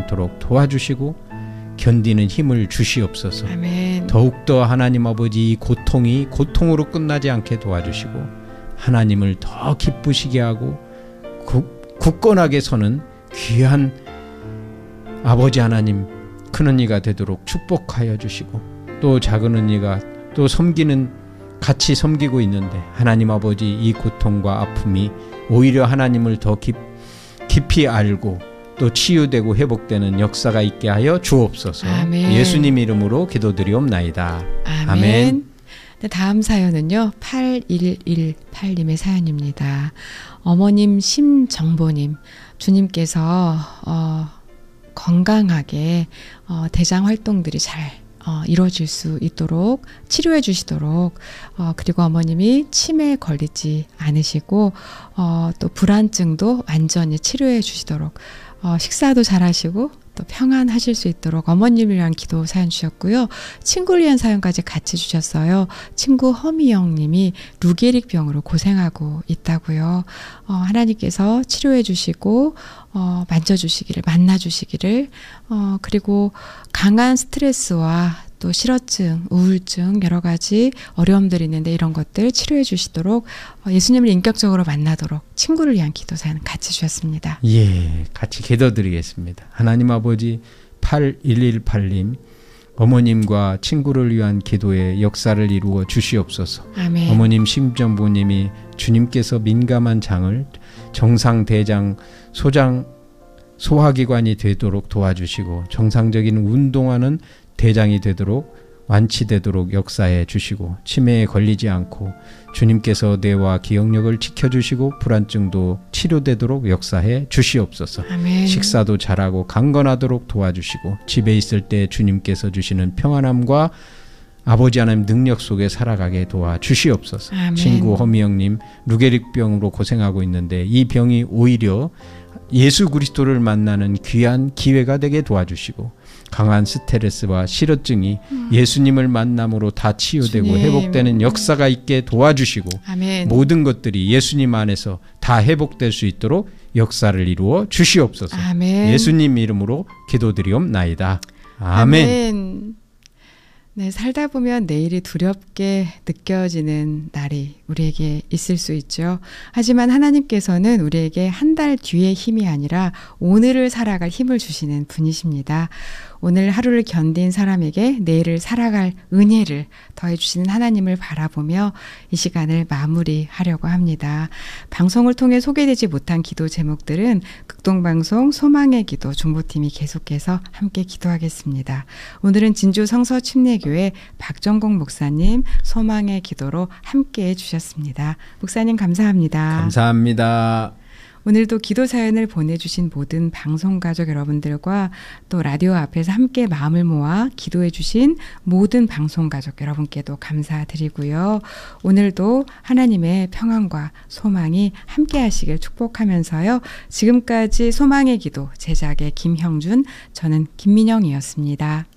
않도록 도와주시고 견디는 힘을 주시옵소서. 아멘. 더욱더 하나님 아버지 이 고통이 고통으로 끝나지 않게 도와주시고 하나님을 더 기쁘시게 하고 굳건하게 서는 귀한 아버지 하나님 큰언니가 되도록 축복하여 주시고 또 작은언니가 또 같이 섬기고 있는데 하나님 아버지 이 고통과 아픔이 오히려 하나님을 더 깊이 알고 또 치유되고 회복되는 역사가 있게 하여 주옵소서. 아멘. 예수님 이름으로 기도드리옵나이다. 아멘. 아멘. 네, 다음 사연은요. 8118님의 사연입니다. 어머님 심정보님, 주님께서 건강하게 대장 활동들이 잘 이루어질 수 있도록 치료해 주시도록 그리고 어머님이 치매에 걸리지 않으시고 또 불안증도 완전히 치료해 주시도록 식사도 잘 하시고 또 평안하실 수 있도록 어머님을 위한 기도 사연 주셨고요. 친구를 위한 사연까지 같이 주셨어요. 친구 허미영 님이 루게릭 병으로 고생하고 있다고요. 하나님께서 치료해 주시고 만져주시기를 만나주시기를 그리고 강한 스트레스와 또 실어증, 우울증 여러 가지 어려움들이 있는데 이런 것들 치료해 주시도록 예수님을 인격적으로 만나도록 친구를 위한 기도 사연 같이 주셨습니다. 예, 같이 기도드리겠습니다. 하나님 아버지 8118님 어머님과 친구를 위한 기도의 역사를 이루어 주시옵소서. 아멘. 어머님 심정보님이 주님께서 민감한 장을 정상 대장, 소장, 소화기관이 되도록 도와주시고 정상적인 운동하는 대장이 되도록 완치되도록 역사해 주시고 치매에 걸리지 않고 주님께서 뇌와 기억력을 지켜주시고 불안증도 치료되도록 역사해 주시옵소서. 아멘. 식사도 잘하고 강건하도록 도와주시고 집에 있을 때 주님께서 주시는 평안함과 아버지 하나님 능력 속에 살아가게 도와주시옵소서. 아멘. 친구 허미영님 루게릭병으로 고생하고 있는데 이 병이 오히려 예수 그리스도를 만나는 귀한 기회가 되게 도와주시고 강한 스트레스와 실어증이 예수님을 만남으로 다 치유되고 주님. 회복되는 역사가 있게 도와주시고 아멘. 모든 것들이 예수님 안에서 다 회복될 수 있도록 역사를 이루어 주시옵소서. 아멘. 예수님 이름으로 기도드리옵나이다. 아멘. 아멘. 네, 살다 보면 내일이 두렵게 느껴지는 날이 우리에게 있을 수 있죠. 하지만 하나님께서는 우리에게 한 달 뒤의 힘이 아니라 오늘을 살아갈 힘을 주시는 분이십니다. 오늘 하루를 견딘 사람에게 내일을 살아갈 은혜를 더해주시는 하나님을 바라보며 이 시간을 마무리하려고 합니다. 방송을 통해 소개되지 못한 기도 제목들은 극동방송 소망의 기도 중보팀이 계속해서 함께 기도하겠습니다. 오늘은 진주 성서 침례교회 박정공 목사님 소망의 기도로 함께해 주셨습니다. 목사님 감사합니다. 감사합니다. 오늘도 기도 사연을 보내주신 모든 방송가족 여러분들과 또 라디오 앞에서 함께 마음을 모아 기도해 주신 모든 방송가족 여러분께도 감사드리고요. 오늘도 하나님의 평안과 소망이 함께 하시길 축복하면서요. 지금까지 소망의 기도 제작의 김형준, 저는 김민영이었습니다.